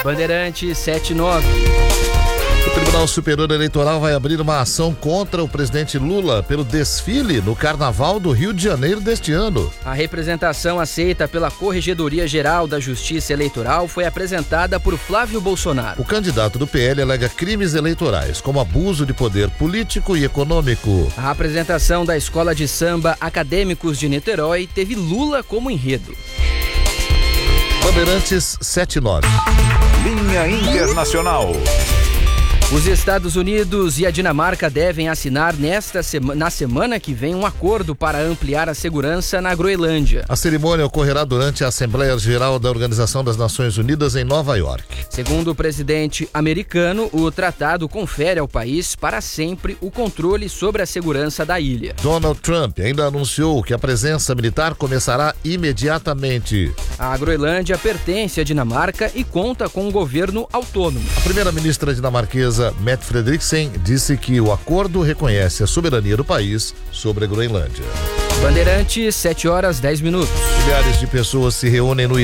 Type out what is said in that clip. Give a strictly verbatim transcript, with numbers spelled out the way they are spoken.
Bandeirantes sete nove. O Tribunal Superior Eleitoral vai abrir uma ação contra o presidente Lula pelo desfile no Carnaval do Rio de Janeiro deste ano. A representação aceita pela Corregedoria Geral da Justiça Eleitoral foi apresentada por Flávio Bolsonaro. O candidato do P L alega crimes eleitorais, como abuso de poder político e econômico. A apresentação da Escola de Samba Acadêmicos de Niterói teve Lula como enredo. Bandeirantes sete nove. Linha Internacional. Os Estados Unidos e a Dinamarca devem assinar nesta sema, na semana que vem um acordo para ampliar a segurança na Groenlândia. A cerimônia ocorrerá durante a Assembleia Geral da Organização das Nações Unidas em Nova York. Segundo o presidente americano, o tratado confere ao país para sempre o controle sobre a segurança da ilha. Donald Trump ainda anunciou que a presença militar começará imediatamente. A Groenlândia pertence à Dinamarca e conta com um governo autônomo. A primeira-ministra dinamarquesa Mette Frederiksen disse que o acordo reconhece a soberania do país sobre a Groenlândia. Bandeirantes, sete horas dez minutos. Milhares de pessoas se reúnem no